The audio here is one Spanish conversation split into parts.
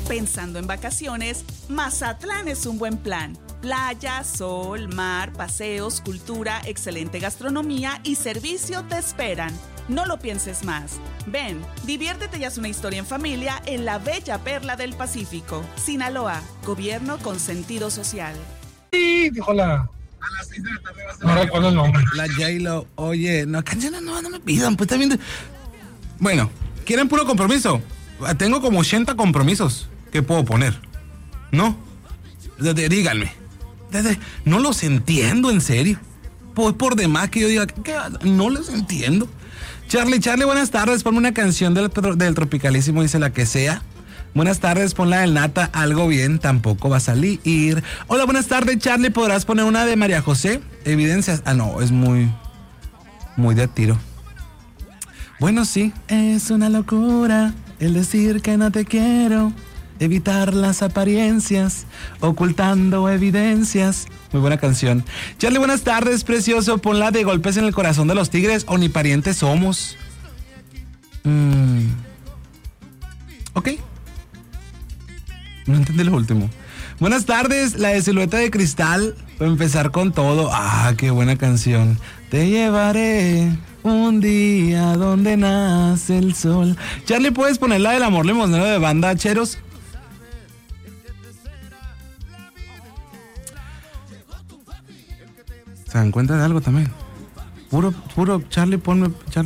Pensando en vacaciones, Mazatlán es un buen plan. Playa, sol, mar, paseos, cultura, excelente gastronomía y servicio te esperan. No lo pienses más. Ven, diviértete y haz una historia en familia en la bella perla del Pacífico. Sinaloa, gobierno con sentido social. Sí, dijo la... A las 6 de la tarde va a ser... No recuerdo el nombre. La J-Lo. Oye, no, canciones no me pidan, pues también... Bueno, ¿quieren puro compromiso? Tengo como 80 compromisos que puedo poner. ¿No? Díganme. No los entiendo, en serio. Pues por demás que yo diga que no los entiendo. Charlie, buenas tardes. Ponme una canción del Tropicalísimo, dice la que sea. Buenas tardes, pon la del Nata, algo bien, tampoco va a salir. Hola, buenas tardes, Charlie. ¿Podrás poner una de María José? Evidencias. Ah, no, es muy de tiro. Bueno, sí, es una locura el decir que no te quiero. Evitar las apariencias, ocultando evidencias. Muy buena canción. Charlie, buenas tardes, precioso. Pon la de Golpes en el Corazón de los Tigres o Ni Parientes Somos. Ok. No entendí lo último. Buenas tardes, la de Silueta de Cristal. Voy a empezar con todo. Ah, qué buena canción. Te llevaré un día donde nace el sol. Charlie, ¿puedes poner la del Amor Limosnero de Banda Cheros? ¿Se dan cuenta de algo también? Puro, Charlie, ponme.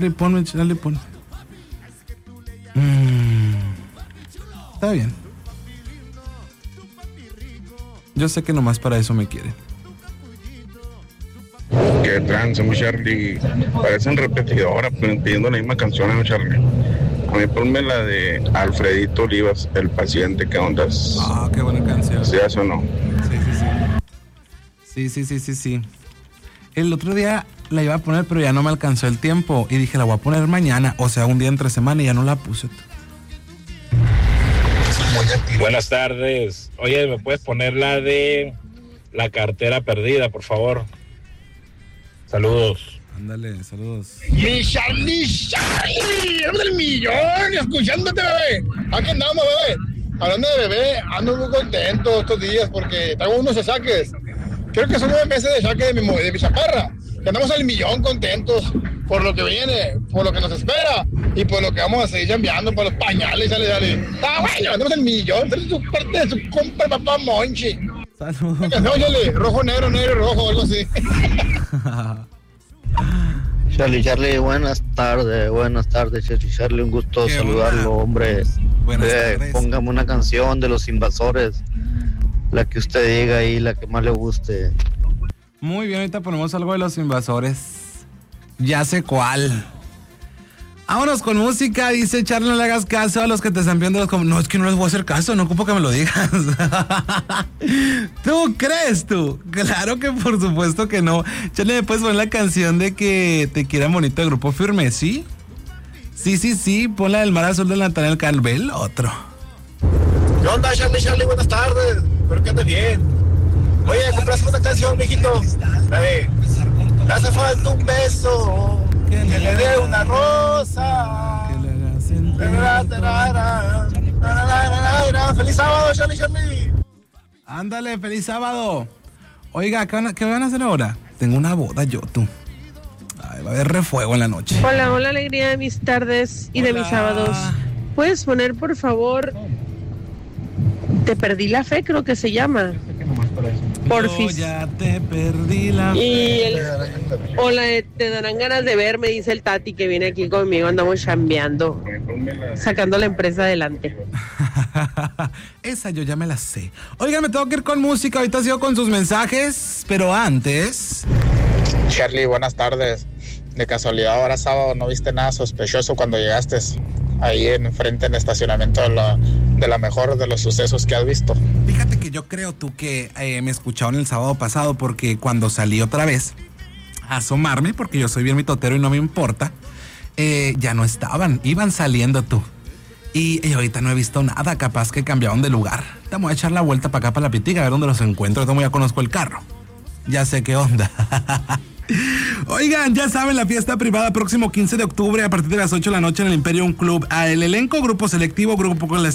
Está bien. Yo sé que nomás para eso me quiere. Que trance, mi Charlie. Parecen repetidoras pidiendo la misma canción, ¿no, Charlie? A mí ponme la de Alfredito Olivas, El Paciente, ¿qué ondas? Ah, qué buena canción. ¿Sí o no? Sí. El otro día la iba a poner, pero ya no me alcanzó el tiempo. Y dije, la voy a poner mañana, o sea, un día entre semana, y ya no la puse. Buenas tardes. Oye, ¿me puedes poner la de La Cartera Perdida, por favor? Saludos. Ándale, saludos. Mi Charlie, eres del millón, escuchándote, bebé. Aquí andamos, bebé. Hablando de bebé, ando muy contento estos días porque traigo unos saques. Creo que son 9 meses de saque de mi chaparra. Que andamos al millón contentos por lo que viene, por lo que nos espera y por lo que vamos a seguir cambiando por los pañales. Dale. Está bueno, andamos al millón. Es su parte de su compa, papá Monchi. Saludos. Óyale, rojo, negro y rojo, algo así. Charlie, buenas tardes, Charlie, un gusto saludarlo, hombre. Buenas tardes. Póngame una canción de Los Invasores, la que usted diga ahí, la que más le guste. Muy bien, ahorita ponemos algo de Los Invasores. Ya sé cuál. Vámonos con música, dice Charlie, no le hagas caso a los que te están viendo los no, es que no les voy a hacer caso, no ocupo que me lo digas. ¿Tú crees tú? Claro que por supuesto que no. Charlie, ¿me puedes poner la canción de Que Te Quiera Bonito de Grupo Firme? ¿Sí? Sí, pon la del Mar Azul de Natanael Calvel, otro. ¿Qué onda, Charlie? Buenas tardes. Espero que andes bien. Oye, compraste una canción, mijito. Le hace falta un beso. Que le dé una rosa. Que le haga sentir. ¡Feliz sábado, Charlie! Ándale, feliz sábado. Oiga, ¿qué van a hacer ahora? Tengo una boda yo, tú. Ay, va a haber refuego en la noche. Hola, alegría de mis tardes y de mis sábados. ¿Puedes poner, por favor, Te Perdí la Fe, creo que se llama? Porfis. Yo ya te perdí la fe. Y hola, te darán ganas de ver, me dice el Tati que viene aquí conmigo, andamos chambeando, sacando la empresa adelante. Esa yo ya me la sé. Oigan, me tengo que ir con música, ahorita sigo con sus mensajes, pero antes... Charlie, buenas tardes. De casualidad, ahora sábado, ¿no viste nada sospechoso cuando llegaste ahí enfrente en el estacionamiento de la mejor de los sucesos que has visto? Fíjate que yo creo tú que me escucharon el sábado pasado, porque cuando salí otra vez a asomarme, porque yo soy bien mitotero y no me importa, ya no estaban, iban saliendo tú. Y ahorita no he visto nada, capaz que cambiaron de lugar. Te voy a echar la vuelta para acá, para la Pitiga, a ver dónde los encuentro. Yo ya conozco el carro. Ya sé qué onda. Oigan, ya saben, la fiesta privada próximo 15 de octubre a partir de las 8 de la noche en el Imperium Club. El elenco, grupo selectivo, grupo con la